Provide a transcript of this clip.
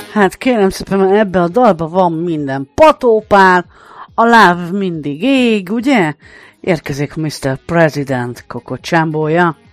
Hát kérem szépen, mert ebbe a dalba van minden. Patópál, a láv mindig ég, ugye? Érkezik Mr. President Coco Csambója.